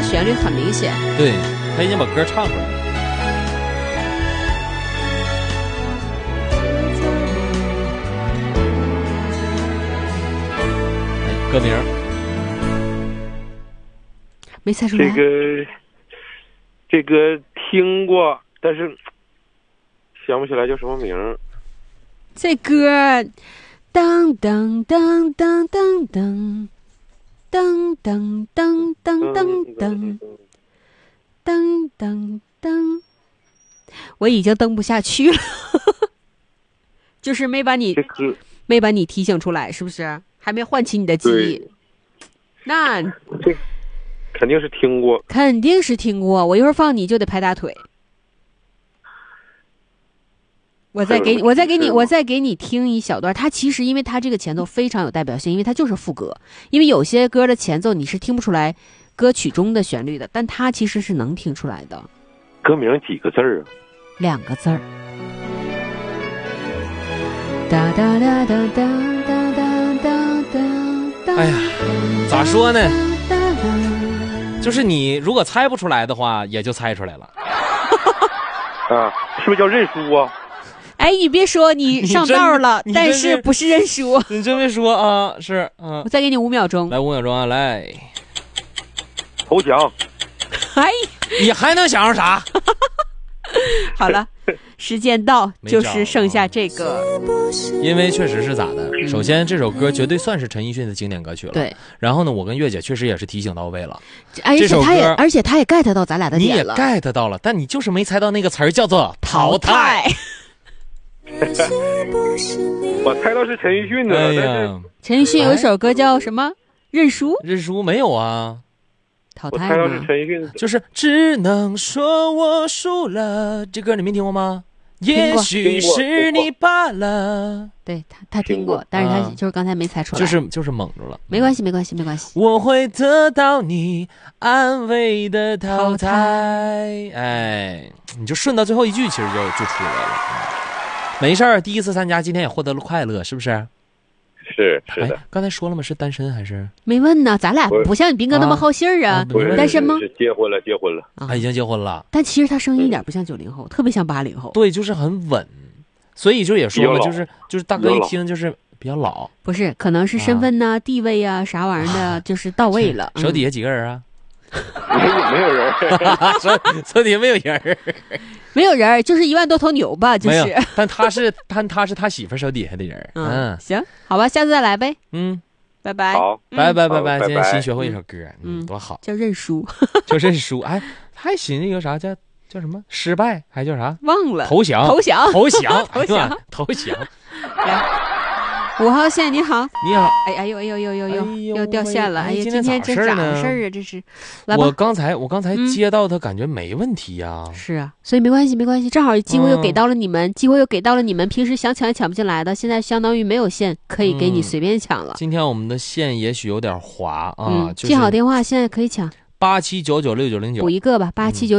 旋律很明显。 对，他已经把歌唱出来了。歌名没猜出来。 这个听过，但是想不起来叫什么名。 这歌当当当当当当当当当当当当当当，我已经登不下去了，就是没把你提醒出来，是不是？还没唤起你的记忆。那这肯定是听过， 肯定是听过。我一会儿放你就得拍大腿。我再给你听一小段。它其实因为它这个前奏非常有代表性，因为它就是副歌。因为有些歌的前奏你是听不出来歌曲中的旋律的，但它其实是能听出来的。 歌名几个字啊 ？2个字儿。哒哒哒哒哒哒哒哒哒。 哎呀，咋说呢？就是你如果猜不出来的话，也就猜出来了。 啊，是不是叫认输啊？ 哎，你别说，你上道了，但是不是认输？ 你真没说啊？是啊。 我再给你5秒钟。 来5秒钟啊！来， 投降。 哎， 你还能想着啥？ 好了，时间到，就是剩下这个。 因为确实是咋的？首先，这首歌绝对算是陈奕迅的经典歌曲了。 对。 然后呢，我跟月姐确实也是提醒到位了。 而且他也 get 到咱俩的点了。 你也 get 到了，但你就是没猜到那个词儿叫做淘汰。 我猜到是陈奕迅的。 哎呀， 陈奕迅有一首歌叫什么？认输？ 认输没有啊？ 淘汰吗？ 我猜到是陈奕迅的， 就是只能说我输了。这歌你没听过吗？也许是你罢了。 对，他听过，但是他就是刚才没猜出来， 就是蒙住了。 没关系。 我会得到你安慰的淘汰。哎，你就顺到最后一句，其实就出来了。没事儿，第一次参加，今天也获得了快乐，是不是？ 是的。 刚才说了吗？是单身还是？ 没问呢，咱俩不像你斌哥那么好信儿啊。单身吗？ 是结婚了。 已经结婚了。 但其实他声音一点不像90后，特别像80后。 对，就是很稳，所以就也说了，就是大哥一听就是比较老。 不是，可能是身份呐、地位啊啥玩意儿的，就是到位了。 手底下几个人啊？ 没有人。 手底下没有人。 没有人，就是1万多头牛吧，就是。 没有，但他是他媳妇手底下的人。 行，好吧，下次再来呗。拜拜。 好， 拜拜。今天新学会一首歌，多好， 叫认输。 就认输。哎，还寻思一个啥叫什么失败，还叫啥？ 忘了。 投降。 来。5号线，你好。 你好。 哎呦，又掉线了。哎呀，今天这咋回事啊？这是。来吧。 我刚才接到他，感觉没问题呀。 是啊，所以没关系，正好机会又给到了你们，平时想抢也抢不进来的，现在相当于没有线可以给你随便抢了。 今天我们的线也许有点滑啊。 记好电话，现在可以抢。 87996909 补一个吧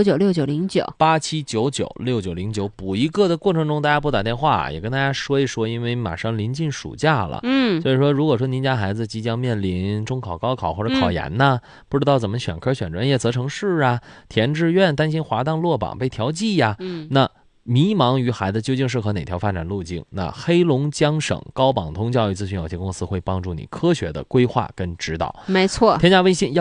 ，87996909 补一个的过程中，大家拨打电话，也跟大家说一说，因为马上临近暑假了，所以说如果说您家孩子即将面临中考、高考或者考研呢，不知道怎么选科、选专业、择城市啊，填志愿，担心滑档落榜被调剂呀，那迷茫于孩子究竟适合哪条发展路径，那黑龙江省高榜通教育咨询有限公司会帮助你科学的规划跟指导。 没错， 添加微信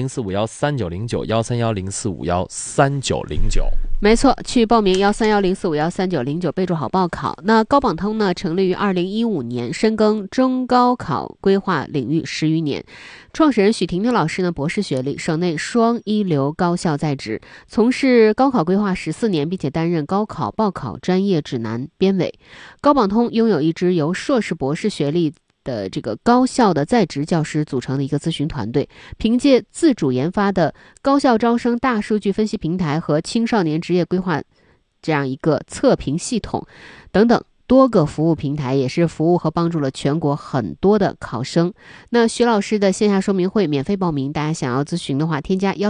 13104513909，13104513909。 没错，去报名13104513909，备注好报考。那高榜通呢，成立于2015年，深耕中高考规划领域10余年。创始人许婷婷老师呢，博士学历，省内双一流高校在职，从事高考规划14年，并且担任高考报考专业指南编委。高榜通拥有一支由硕士、博士学历的这个高校的在职教师组成的一个咨询团队，凭借自主研发的高校招生大数据分析平台和青少年职业规划这样一个测评系统等等多个服务平台，也是服务和帮助了全国很多的考生。那徐老师的线下说明会免费报名，大家想要咨询的话，添加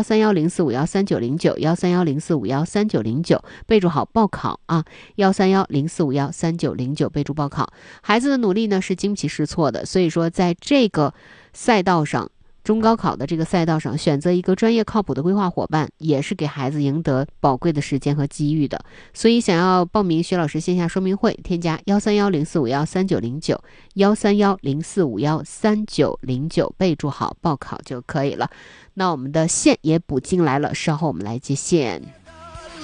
13104513909，13104513909，备注好报考啊，13104513909，备注报考。孩子的努力呢是经不起试错的，所以说在这个赛道上， 中高考的这个赛道上选择一个专业靠谱的规划伙伴，也是给孩子赢得宝贵的时间和机遇的。所以想要报名薛老师线下说明会，添加13104513909，13104513909，备注好报考就可以了。那我们的线也补进来了，稍后我们来接线。